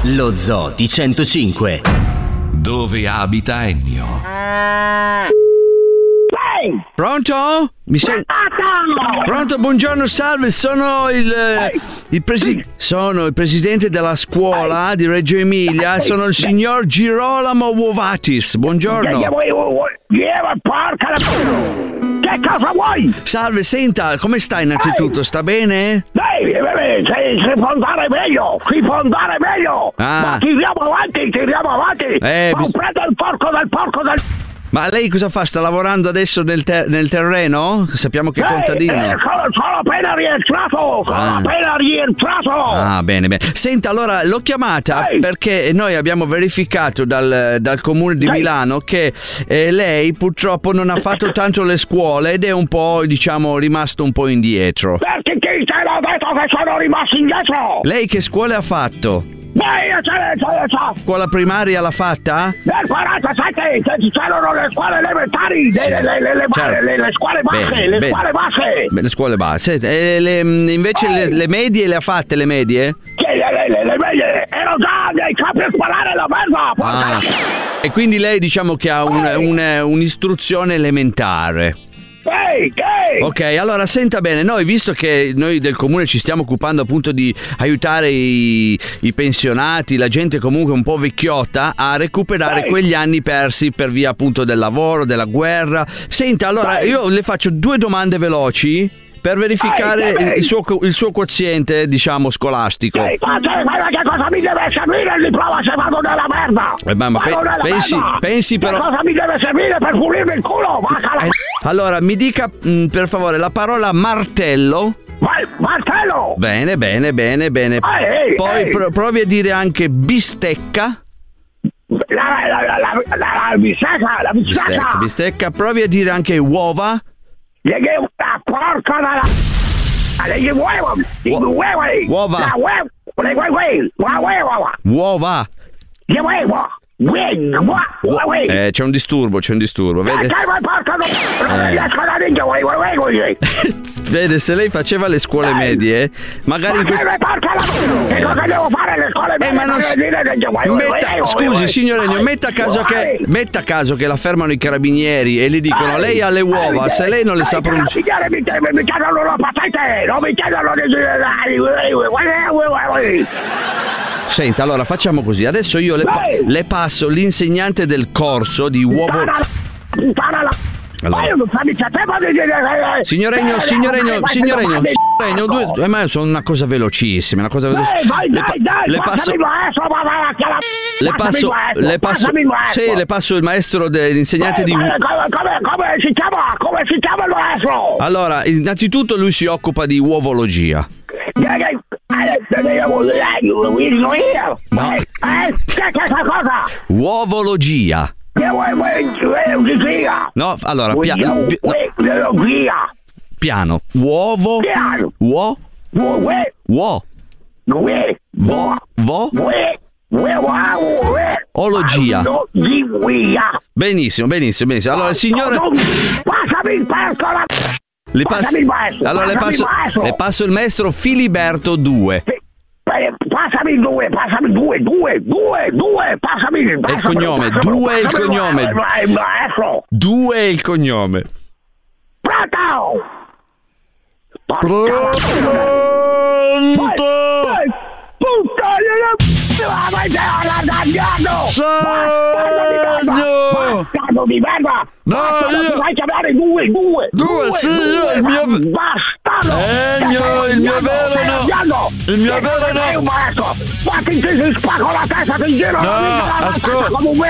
Lo Zoo di 105. Dove abita Ennio? Pronto? Pronto, buongiorno, salve, sono il presidente della scuola di Reggio Emilia, sono il signor Girolamo Uovatis, buongiorno. Che cosa vuoi? Salve, senta, come sta innanzitutto, sta bene? Si può andare meglio, Ah. Ma tiriamo avanti, Ma prende il porco del Ma lei cosa fa? Sta lavorando adesso nel terreno? Sappiamo che è contadino. Sono appena rientrato. Ah, bene. Senta, allora l'ho chiamata perché noi abbiamo verificato dal comune di Milano che lei purtroppo non ha fatto tanto le scuole ed è un po', diciamo, rimasto un po' indietro. Perché chi te l'ha detto che sono rimasto indietro? Lei che scuole ha fatto? Scuola primaria l'ha fatta? Nel 47 c'erano le scuole elementari, le scuole basse. Le scuole basse. Invece le medie le ha fatte, le medie? Le medie ero già nei campi a sparare la merda. E quindi lei diciamo che ha un'istruzione elementare. Ok, allora senta bene, noi visto che noi del comune ci stiamo occupando appunto di aiutare i pensionati, la gente comunque un po' vecchiotta a recuperare quegli anni persi per via appunto del lavoro, della guerra. Senta, allora io le faccio 2 domande veloci per verificare il suo quoziente, diciamo, scolastico. Ma che cosa mi deve servire il diploma se vado nella merda? Pensi però. Che cosa mi deve servire per pulirmi il culo? Allora, mi dica per favore la parola martello. Martello! Bene. Poi provi a dire anche bistecca. La Bistecca. Provi a dire anche uova. Porca Uova. C'è un disturbo, vede? Vede, se lei faceva le scuole medie, magari che cosa devo fare le scuole medie? Scusi, signor Ennio, metta caso che la fermano i carabinieri e le dicono lei ha le uova, se lei non le sa pronunciare. Mi chiedono la patente, non mi chiedono Senta, allora facciamo così. Adesso io le passo l'insegnante del corso di uovo. Allora. Signor Ennio, ma sono una cosa velocissima, le passo il maestro dell'insegnante di come si chiama il maestro? Allora, innanzitutto lui si occupa di uovologia. No. Uovologia. No, allora piano. Uovo. Ologia. Benissimo. Allora il signore passami il percola. le passo il maestro Filiberto 2. Passami il 2, passami il cognome, 2 è il cognome. 2 è il cognome. Pronto! Bastardo di merda! No, io vai chiamare 2, sì, io il mio bastardo! il mio vero no! Il mio vero no! Fatti si spacco la testa, ti giro no, come un